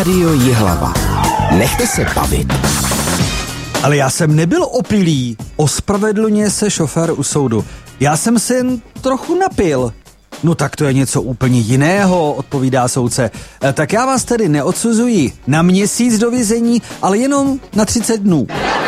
Rádio Jihlava. Nechte se bavit. Ale já jsem nebyl opilý, ospravedlňuje se šofér u soudu. Já jsem se jen trochu napil. No tak to je něco úplně jiného, odpovídá soudce. Tak já vás tedy neodsuzuji na měsíc do vězení, ale jenom na 30 dnů.